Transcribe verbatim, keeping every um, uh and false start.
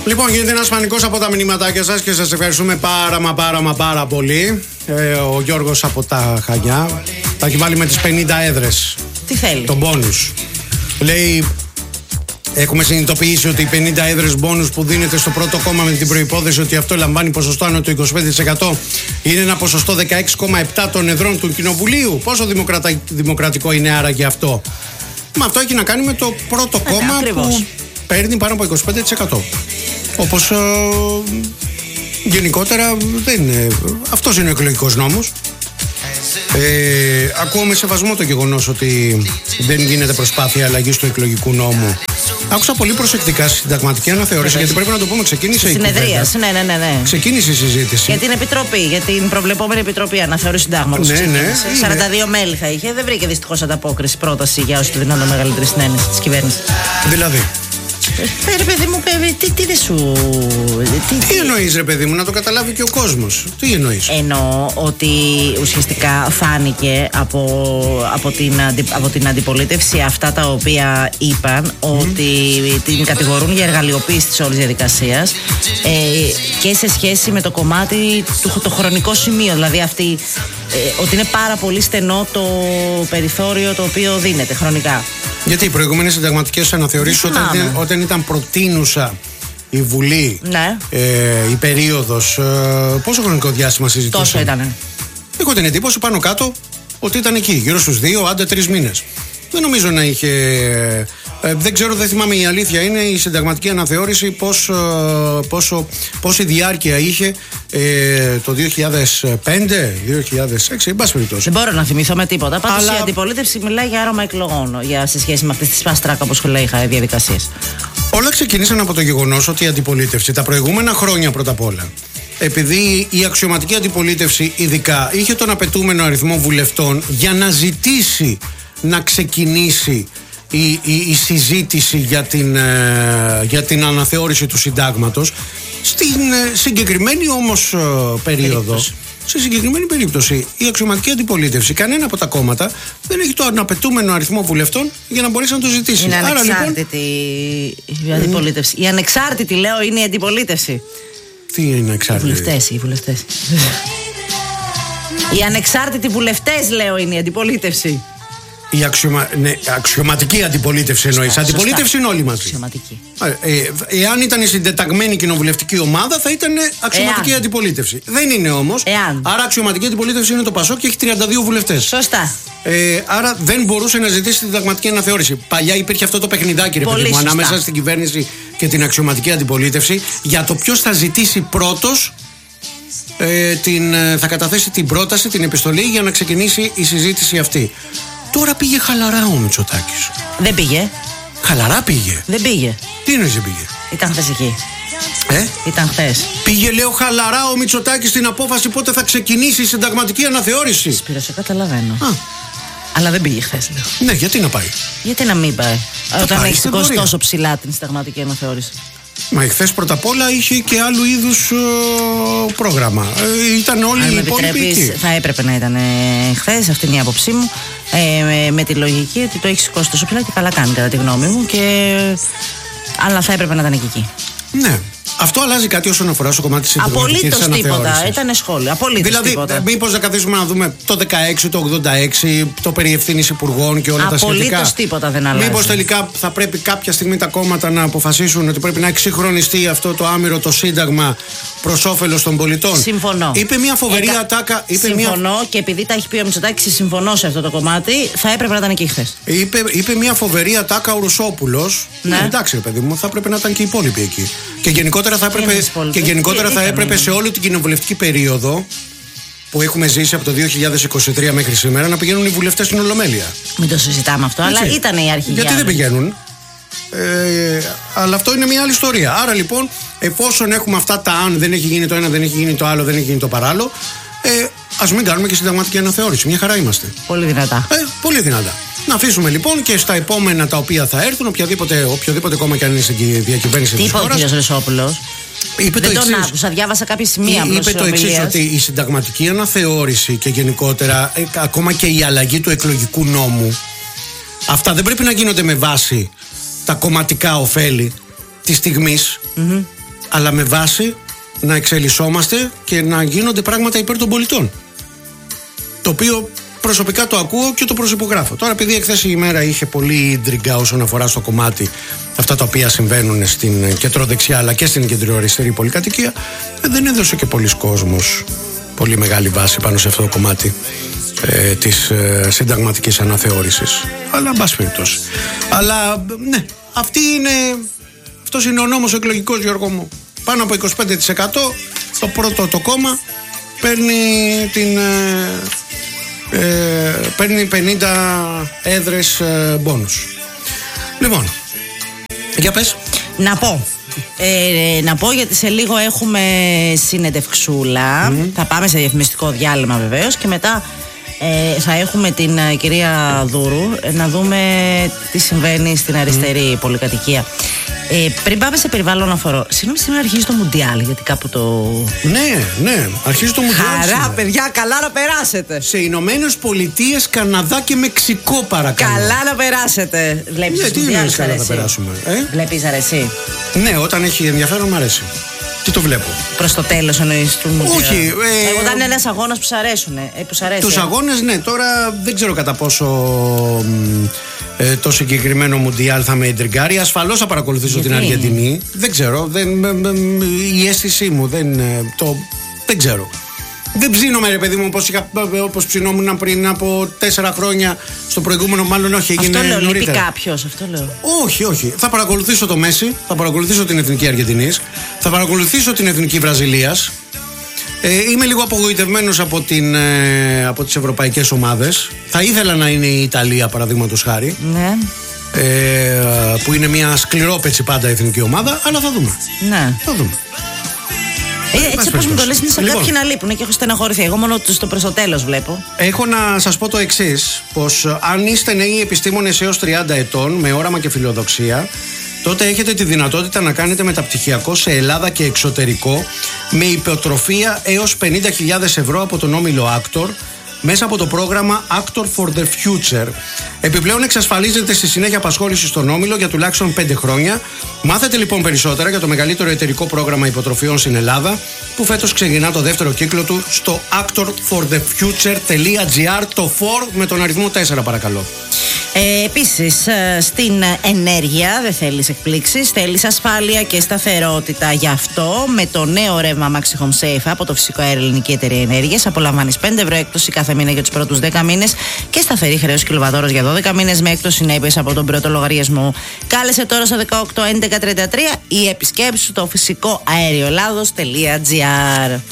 Λοιπόν, γίνεται ένας πανικός από τα μηνύματάκια σας και σας ευχαριστούμε πάρα μα πάρα μα πάρα πολύ. Ε, ο Γιώργος από τα Χανιά τα έχει βάλει με τις πενήντα έδρες. Τι θέλει? Τον μπόνους. Λέει, έχουμε συνειδητοποιήσει ότι οι πενήντα έδρες μπόνους που δίνεται στο πρώτο κόμμα με την προϋπόθεση ότι αυτό λαμβάνει ποσοστό άνω του είκοσι πέντε τοις εκατό είναι ένα ποσοστό δεκαέξι κόμμα επτά των εδρών του Κοινοβουλίου. Πόσο δημοκρατα... δημοκρατικό είναι άραγε αυτό? Μα αυτό έχει να κάνει με το πρώτο ε, κόμμα ακριβώς. Που παίρνει πάνω από είκοσι πέντε τοις εκατό. Όπως ε, γενικότερα δεν είναι. Αυτός είναι ο εκλογικός νόμος. Ε, ακούω με σεβασμό το γεγονός ότι δεν γίνεται προσπάθεια αλλαγής του εκλογικού νόμου. Άκουσα πολύ προσεκτικά στη συνταγματική αναθεώρηση, γιατί πρέπει να το πούμε, ξεκίνησε η συνεδρίαση. Ναι, ναι, ναι, ναι. Ξεκίνησε η συζήτηση. Για την επιτροπή, για την προβλεπόμενη επιτροπή αναθεώρηση συντάγματος. Ναι, ναι. σαράντα δύο μέλη θα είχε. Δεν βρήκε δυστυχώς ανταπόκριση πρόταση για όσοι του δίνονται μεγαλύτερη συνένεση της κυβέρνησης. Δηλαδή. Ε, ρε παιδί μου, τι, τι δεν σου. Τι, τι εννοείς, ρε παιδί μου, να το καταλάβει και ο κόσμος. Τι εννοείς? Εννοώ ότι ουσιαστικά φάνηκε από, από, την, αντι, από την αντιπολίτευση αυτά τα οποία είπαν, mm. ότι την κατηγορούν για εργαλειοποίηση της όλης διαδικασίας ε, και σε σχέση με το κομμάτι του το χρονικό σημείο. Δηλαδή αυτή, ε, ότι είναι πάρα πολύ στενό το περιθώριο το οποίο δίνεται χρονικά. Γιατί οι προηγούμενες συνταγματικές αναθεωρήσεις, όταν, όταν ήταν προτείνουσα η Βουλή, ναι. ε, η περίοδος, ε, πόσο χρονικό διάστημα συζητούσαν? Τόσο ήτανε. Έχω την εντύπωση πάνω κάτω ότι ήταν εκεί, γύρω στους δύο, άντε τρεις μήνες. Δεν νομίζω να είχε. Ε, δεν ξέρω, δεν θυμάμαι, η αλήθεια είναι η συνταγματική αναθεώρηση πώς, ε, πόσο, πόση διάρκεια είχε ε, το δύο χιλιάδες πέντε, δύο χιλιάδες έξι, εν πάση περιπτώσει. Δεν μπορώ να θυμηθώ με τίποτα. Πάντως Αλλά... η αντιπολίτευση μιλάει για άρωμα εκλογών, για, σε σχέση με αυτές τις φαστράκα, όπως λέει, διαδικασίες. Όλα ξεκινήσαν από το γεγονός ότι η αντιπολίτευση τα προηγούμενα χρόνια πρώτα απ' όλα, επειδή η αξιωματική αντιπολίτευση ειδικά είχε τον απαιτούμενο αριθμό βουλευτών για να ζητήσει να ξεκινήσει η, η, η συζήτηση για την, ε, για την αναθεώρηση του συντάγματος, στην ε, συγκεκριμένη όμως ε, περίοδο, περίπτωση. σε συγκεκριμένη περίπτωση η αξιωματική αντιπολίτευση, κανένα από τα κόμματα δεν έχει τον απαιτούμενο αριθμό βουλευτών για να μπορέσει να το ζητήσει. Είναι Άρα, ανεξάρτητη λοιπόν, η αντιπολίτευση. Η ανεξάρτητη, λέω, είναι η αντιπολίτευση. Τι είναι εξάρτητη? Οι βουλευτές, οι βουλευτές. Οι ανεξάρτητοι βουλευτές, λέω, είναι η αντιπολίτευση. Η αξιωμα... ναι, αξιωματική αντιπολίτευση εννοείς. Αντιπολίτευση είναι όλοι μαζί. Αξιωματική. Ε, ε, εάν ήταν η συντεταγμένη κοινοβουλευτική ομάδα, θα ήταν αξιωματική εάν. αντιπολίτευση. Δεν είναι όμως. Εάν. Άρα αξιωματική αντιπολίτευση είναι το Πασόκ και έχει τριάντα δύο βουλευτές. Σωστά. Ε, άρα δεν μπορούσε να ζητήσει τη συνταγματική αναθεώρηση. Παλιά υπήρχε αυτό το παιχνιδάκι, ρε παιδί μου, ανάμεσα στην κυβέρνηση και την αξιωματική αντιπολίτευση για το ποιος θα ζητήσει πρώτος. Ε, την, θα καταθέσει την πρόταση, την επιστολή για να ξεκινήσει η συζήτηση αυτή. Τώρα πήγε χαλαρά ο Μητσοτάκης. Δεν πήγε. Χαλαρά πήγε. Δεν πήγε. Τι εννοείς δεν πήγε? Ήταν χθες εκεί. Ε? Ήταν χθες. Πήγε, λέω, χαλαρά ο Μητσοτάκης στην απόφαση πότε θα ξεκινήσει η συνταγματική αναθεώρηση. Σπύρο, σε καταλαβαίνω. Α. Αλλά δεν πήγε χθες, λέω. Ναι, γιατί να πάει? Γιατί να μην πάει? Θα Όταν έχει σηκώσει τόσο ψηλά την συνταγματική αναθεώρηση. Μα εχθές πρώτα απ' όλα είχε και άλλου είδους ε, πρόγραμμα. Ε, ήταν όλοι οι υπόλοιποι εκεί. Θα έπρεπε να ήταν χθες, αυτή είναι η άποψή μου. Ε, με, με τη λογική ότι το έχει σηκώσει τόσο ψηλά και καλά κάνει, κατά τη γνώμη μου. Και... αλλά θα έπρεπε να ήταν και εκεί. Ναι. Αυτό αλλάζει κάτι όσον αφορά στο κομμάτι της συνταγματικής αναθεώρησης? Απολύτως τίποτα. Ήταν σχόλιο. Απολύτως δηλαδή, τίποτα. Μήπως να καθίσουμε να δούμε το δεκαέξι, το ογδόντα έξι, το περί ευθύνης υπουργών και όλα απολύτως τα σχετικά? Απολύτως τίποτα δεν αλλάζει. Μήπως τελικά θα πρέπει κάποια στιγμή τα κόμματα να αποφασίσουν ότι πρέπει να εξυγχρονιστεί αυτό το άμυρο το σύνταγμα προς όφελος των πολιτών? Συμφωνώ. Είπε μια φοβερή Εκα... ατάκα. Είπε συμφωνώ μια... και επειδή τα έχει πει ο Μητσοτάκης, συμφωνώ σε αυτό το κομμάτι. Θα έπρεπε να ήταν εκεί χθες. Είπε, είπε μια φοβερή ατάκα ο Ρουσόπουλος. Ναι. Ναι, εντάξει, παιδί μου, θα έπρεπε να ήταν και οι υπόλοιποι εκεί. Και γενικότερα θα έπρεπε, και γενικότερα θα έπρεπε σε όλη την κοινοβουλευτική περίοδο που έχουμε ζήσει από το δύο χιλιάδες είκοσι τρία μέχρι σήμερα να πηγαίνουν οι βουλευτές στην Ολομέλεια. Μην το συζητάμε αυτό, έτσι. Αλλά ήταν η αρχή. Γιατί δεν πηγαίνουν? Ε, αλλά αυτό είναι μια άλλη ιστορία. Άρα λοιπόν, εφόσον έχουμε αυτά τα αν, δεν έχει γίνει το ένα, δεν έχει γίνει το άλλο, δεν έχει γίνει το παράλληλο, ε, ας μην κάνουμε και συνταγματική αναθεώρηση. Μια χαρά είμαστε. Πολύ δυνατά. Ε, πολύ δυνατά. Να αφήσουμε λοιπόν και στα επόμενα τα οποία θα έρθουν, οποιοδήποτε, οποιοδήποτε κόμμα και αν είναι στην διακυβέρνηση της χώρας. Τι είπε ο κ. Ρεσόπουλος? Είπε δεν το τον εξής. άκουσα, διάβασα κάποια σημεία. Είπε το εξής, ότι η συνταγματική αναθεώρηση και γενικότερα ε, ακόμα και η αλλαγή του εκλογικού νόμου, αυτά δεν πρέπει να γίνονται με βάση τα κομματικά ωφέλη της στιγμής. Mm-hmm. αλλά με βάση να εξελισσόμαστε και να γίνονται πράγματα υπέρ των πολιτών. Το οποίο προσωπικά το ακούω και το προσυπογράφω. Τώρα, επειδή εχθές η ημέρα είχε πολύ ντριγκα όσον αφορά στο κομμάτι αυτά τα οποία συμβαίνουν στην κεντροδεξιά αλλά και στην κεντροαριστερή πολυκατοικία, δεν έδωσε και πολλοί κόσμος πολύ μεγάλη βάση πάνω σε αυτό το κομμάτι ε, της ε, συνταγματικής αναθεώρησης. Αλλά, εν πάση περιπτώσει. Αλλά, ναι, αυτή είναι, αυτός είναι ο νόμος ο εκλογικός, Γιώργο μου. Πάνω από είκοσι πέντε τοις εκατό το πρώτο το κόμμα παίρνει την... Ε, Ε, παίρνει πενήντα έδρες ε, μπόνους. Λοιπόν, για πες. Να πω ε, Να πω γιατί σε λίγο έχουμε συνεντευξούλα. mm. Θα πάμε σε διαφημιστικό διάλειμμα βεβαίως. Και μετά ε, θα έχουμε την ε, κυρία Δούρου ε, να δούμε τι συμβαίνει στην αριστερή mm. πολυκατοικία. Ε, πριν πάμε σε περιβάλλον αφορό, συγγνώμη, σήμερα αρχίζει το Μουντιάλ, γιατί κάπου το. Ναι, ναι, αρχίζει το Μουντιάλ. Χαρά, σήμερα. παιδιά, καλά να περάσετε. Σε Ηνωμένες Πολιτείες, Καναδά και Μεξικό, παρακαλώ. Καλά να περάσετε. Βλέπεις ναι, το τι Μουντιάλ, είναι καλά να περάσουμε. Ε? Βλέπεις αρεσί. Ναι, όταν έχει ενδιαφέρον μου αρέσει. Τι το βλέπω. Προς το τέλος εννοείς του Μουντιάλ? Όχι. Ε, Εγώ ήταν ένας αγώνας που σ' αρέσουν. Ε, που σ' αρέσει. Τους αγώνες, ναι, τώρα δεν ξέρω κατά πόσο ε, το συγκεκριμένο Μουντιάλ θα με εντριγκάρει. Ασφαλώς θα παρακολουθήσω γιατί? την Αργεντινή. Δεν ξέρω. Δεν, ε, ε, η αίσθησή μου δεν, ε, το, δεν ξέρω. Δεν ψήνομαι, ρε παιδί μου, όπως, είχα, όπως ψινόμουν πριν από τέσσερα χρόνια στο προηγούμενο, μάλλον όχι, έγινε αυτό λέω, νωρίτερα. λείπει κάποιος, αυτό λέω. Όχι, όχι. Θα παρακολουθήσω το Μέση, θα παρακολουθήσω την Εθνική Αργεντινής, θα παρακολουθήσω την Εθνική Βραζιλίας. Ε, είμαι λίγο απογοητευμένος από, την, ε, από τις ευρωπαϊκές ομάδες. Θα ήθελα να είναι η Ιταλία, παραδείγματος χάρη. Ναι. Ε, που είναι μια σκληρόπετσι πάντα εθνική ομάδα, αλλά θα δούμε. Ναι. Θα δούμε. Ε, έτσι όπως μου το λες, είναι σαν Λοιπόν. κάποιοι να λείπουν και έχω στεναχωρηθεί. Εγώ μόνο στο προς το τέλος βλέπω. Έχω να σας πω το εξής, πως αν είστε νέοι επιστήμονες έως τριάντα ετών με όραμα και φιλοδοξία, τότε έχετε τη δυνατότητα να κάνετε μεταπτυχιακό σε Ελλάδα και εξωτερικό με υποτροφία έως πενήντα χιλιάδες ευρώ από τον όμιλο Actor μέσα από το πρόγραμμα Actor for the Future. Επιπλέον εξασφαλίζεται στη συνέχεια απασχόληση στον όμιλο για τουλάχιστον πέντε χρόνια. Μάθετε λοιπόν περισσότερα για το μεγαλύτερο εταιρικό πρόγραμμα υποτροφιών στην Ελλάδα, που φέτος ξεκινά το δεύτερο κύκλο του στο actor for the future dot gr, το φορ με τον αριθμό τέσσερα, παρακαλώ. Ε, επίσης, ε, στην ενέργεια δεν θέλεις εκπλήξεις, θέλεις ασφάλεια και σταθερότητα. Γι' αυτό με το νέο ρεύμα Maxi Home Safe από το Φυσικό Αέριο Ελληνική Εταιρεία Ενέργειας απολαμβάνεις πέντε ευρώ έκπτωση κάθε μήνα για τους πρώτους δέκα μήνες και σταθερή χρέωση κιλοβατόρας για δώδεκα μήνες με έκπτωση συνέπειες από τον πρώτο λογαριασμό. Κάλεσε τώρα στο δεκαοκτώ έντεκα τριάντα τρία ή επισκέψου το φυσικό αέριο ελλάδος τελεία gr.